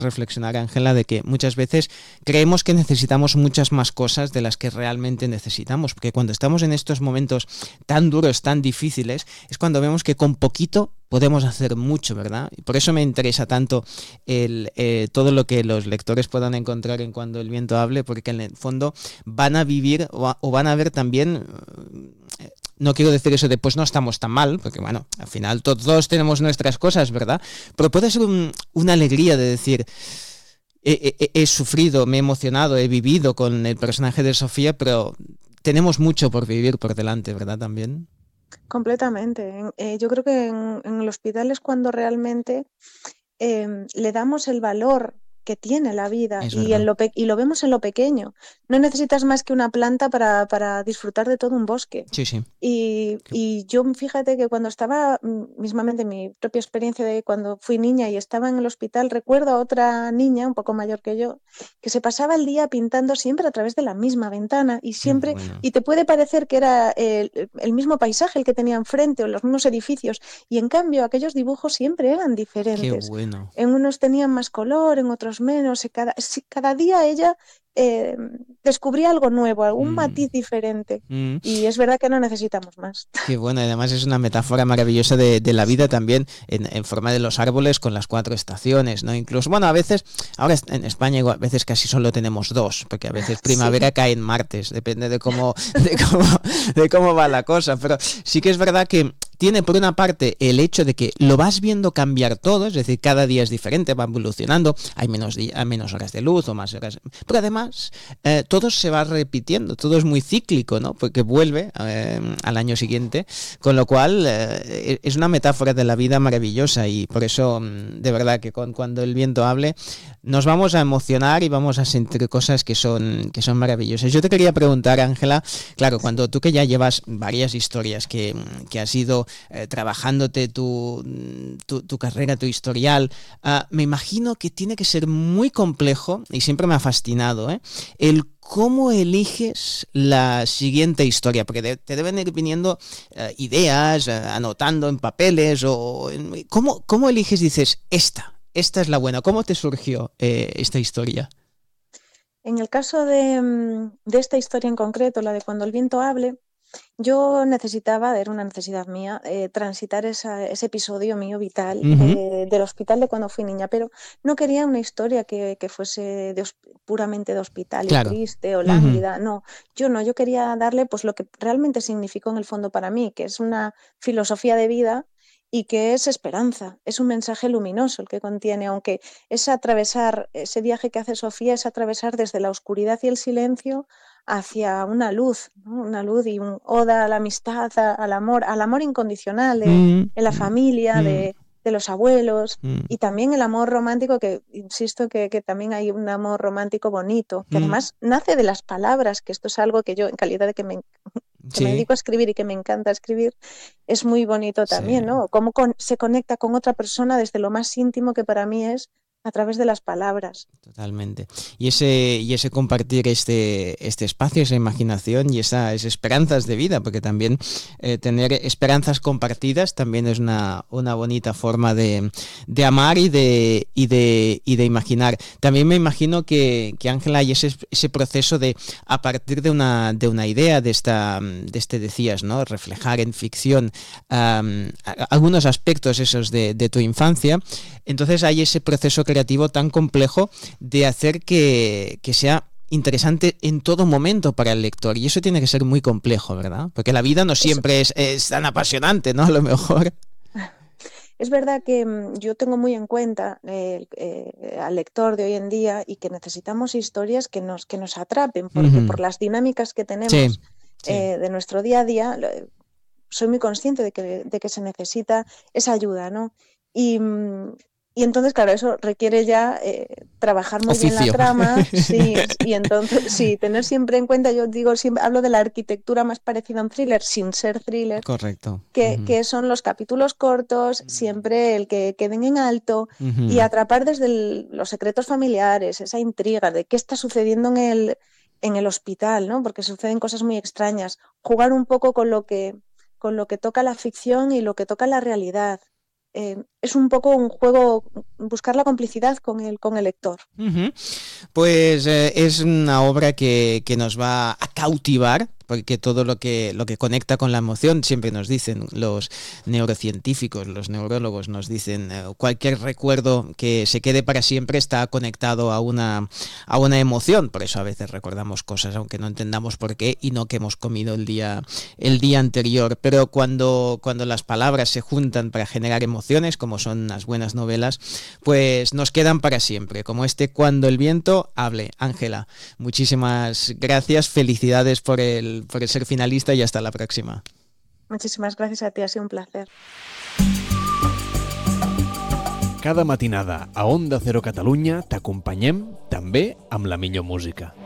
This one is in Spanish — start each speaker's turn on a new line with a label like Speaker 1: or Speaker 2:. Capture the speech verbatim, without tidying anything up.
Speaker 1: reflexionar, Ángela, de que muchas veces creemos que necesitamos muchas más cosas de las que realmente necesitamos, porque cuando estamos en estos momentos tan duros, tan difíciles, es cuando vemos que con poquito podemos hacer mucho, ¿verdad? Y por eso me interesa tanto el, eh, todo lo que los lectores puedan encontrar en Cuando el viento hable, porque en el fondo van a vivir o, o van a ver también... Eh, no quiero decir eso de pues no estamos tan mal, porque bueno, al final todos tenemos nuestras cosas, ¿verdad? Pero puede ser un, una alegría de decir, he, he, he sufrido, me he emocionado, he vivido con el personaje de Sofía, pero tenemos mucho por vivir por delante, ¿verdad? También.
Speaker 2: Completamente. Eh, yo creo que en, en el hospital es cuando realmente eh, le damos el valor que tiene la vida
Speaker 1: Es
Speaker 2: y, en
Speaker 1: verdad.
Speaker 2: lo pe- y lo vemos en lo pequeño. No necesitas más que una planta para, para disfrutar de todo un bosque.
Speaker 1: Sí, sí.
Speaker 2: Y, y yo fíjate que cuando estaba, mm, mismamente mi propia experiencia de cuando fui niña y estaba en el hospital, recuerdo a otra niña, un poco mayor que yo, que se pasaba el día pintando siempre a través de la misma ventana y
Speaker 1: Qué
Speaker 2: siempre,
Speaker 1: bueno.
Speaker 2: y te puede parecer que era el, el mismo paisaje el que tenía enfrente o los mismos edificios, y en cambio aquellos dibujos siempre eran
Speaker 1: Qué
Speaker 2: diferentes.
Speaker 1: bueno.
Speaker 2: En unos tenían más color, en otros menos, y cada, sí, cada día ella eh, descubría algo nuevo, algún
Speaker 1: Mm,
Speaker 2: matiz diferente.
Speaker 1: mm.
Speaker 2: Y es verdad que no necesitamos más.
Speaker 1: Qué bueno, además es una metáfora maravillosa de, de la vida también en, en forma de los árboles con las cuatro estaciones, ¿no? Incluso, bueno, a veces, ahora en España igual, a veces casi solo tenemos dos, porque a veces primavera
Speaker 2: Sí,
Speaker 1: cae en martes, depende de cómo, de cómo, de cómo va la cosa, pero sí que es verdad que tiene por una parte el hecho de que lo vas viendo cambiar todo, es decir, cada día es diferente, va evolucionando, hay menos, hay menos horas de luz o más horas, pero además eh, todo se va repitiendo, todo es muy cíclico, ¿no? Porque vuelve eh, al año siguiente, con lo cual eh, es una metáfora de la vida maravillosa y por eso de verdad que con, cuando el viento hable nos vamos a emocionar y vamos a sentir cosas que son, que son maravillosas. Yo te quería preguntar, Ángela, claro, cuando tú que ya llevas varias historias que, que has ido eh, trabajándote tu, tu, tu carrera, tu historial, uh, me imagino que tiene que ser muy complejo y siempre me ha fascinado, ¿eh? El cómo eliges la siguiente historia, porque de, te deben ir viniendo uh, ideas, uh, anotando en papeles, o en, ¿cómo, ¿cómo eliges, dices, esta, esta es la buena? ¿Cómo te surgió eh, esta historia?
Speaker 2: en el caso de, mm, de esta historia en concreto, la de Cuando el viento hable, yo necesitaba, era una necesidad mía, eh, transitar esa- ese episodio mío vital
Speaker 1: Uh -huh.
Speaker 2: eh, del hospital de cuando fui niña, pero no quería una historia que, que fuese de hos- puramente de hospital y
Speaker 1: Claro.
Speaker 2: triste o
Speaker 1: Uh -huh.
Speaker 2: lánguida, no, yo no, yo quería darle pues lo que realmente significó en el fondo para mí, que es una filosofía de vida y que es esperanza, es un mensaje luminoso el que contiene, aunque es atravesar, ese viaje que hace Sofía es atravesar desde la oscuridad y el silencio hacia una luz, ¿no? Una luz y un oda a la amistad, a- al amor, al amor incondicional de,
Speaker 1: Mm,
Speaker 2: en la familia,
Speaker 1: mm,
Speaker 2: de, de los abuelos,
Speaker 1: mm,
Speaker 2: y también el amor romántico, que insisto que, que también hay un amor romántico bonito, que
Speaker 1: mm.
Speaker 2: además nace de las palabras, que esto es algo que yo, en calidad de que me, que me
Speaker 1: Sí,
Speaker 2: dedico a escribir y que me encanta escribir, es muy bonito
Speaker 1: sí.
Speaker 2: también, ¿no? Cómo con- se conecta con otra persona desde lo más íntimo que para mí es a través de las palabras.
Speaker 1: Totalmente. Y ese, y ese compartir este, este espacio, esa imaginación y esas esperanzas de vida, porque también eh, tener esperanzas compartidas también es una, una bonita forma de, de amar y de, y, de, y de imaginar. También me imagino que, que Ángela, hay ese, ese proceso de, a partir de una, de una idea, de esta, de este decías, ¿no? Reflejar en ficción um, algunos aspectos esos de, de tu infancia, entonces hay ese proceso creativo tan complejo de hacer que, que sea interesante en todo momento para el lector. Y eso tiene que ser muy complejo, ¿verdad? Porque la vida no
Speaker 2: Es,
Speaker 1: siempre es, es tan apasionante, ¿no? A lo mejor.
Speaker 2: Es verdad que mm, yo tengo muy en cuenta eh, eh, al lector de hoy en día y que necesitamos historias que nos, que nos atrapen, porque
Speaker 1: Uh-huh.
Speaker 2: por las dinámicas que
Speaker 1: Sí,
Speaker 2: tenemos
Speaker 1: sí.
Speaker 2: eh, de nuestro día a día, lo- soy muy consciente de que, de que se necesita esa ayuda, ¿no? Y, mm, y entonces, claro, eso requiere ya eh, trabajar muy bien la
Speaker 1: Oficio.
Speaker 2: trama, sí, y entonces, sí, tener siempre en cuenta, yo digo, siempre hablo de la arquitectura más parecida a un thriller, sin ser thriller,
Speaker 1: Correcto.
Speaker 2: que,
Speaker 1: Uh-huh.
Speaker 2: que son los capítulos cortos, siempre el que queden en alto y
Speaker 1: Uh-huh.
Speaker 2: atrapar desde el- los secretos familiares, esa intriga de qué está sucediendo en el, en el hospital, ¿no? Porque suceden cosas muy extrañas. Jugar un poco con lo que, con lo que toca la ficción y lo que toca la realidad. eh, es un poco un juego, buscar la complicidad con el, con el lector.
Speaker 1: Uh-huh. Pues eh, es una obra que, que nos va a cautivar, porque todo lo que, lo que conecta con la emoción, siempre nos dicen los neurocientíficos, los neurólogos nos dicen, eh, cualquier recuerdo que se quede para siempre está conectado a una, a una emoción. Por eso a veces recordamos cosas aunque no entendamos por qué y no que hemos comido el día, el día anterior. Pero cuando, cuando las palabras se juntan para generar emociones, como son las buenas novelas, pues nos quedan para siempre, como este Cuando el viento hable. Ángela, muchísimas gracias, felicidades por el, por el ser finalista y hasta la próxima.
Speaker 2: Muchísimas gracias a ti, ha sido un placer.
Speaker 3: Cada matinada a Onda Cero Catalunya t'acompanyem també amb la millor música.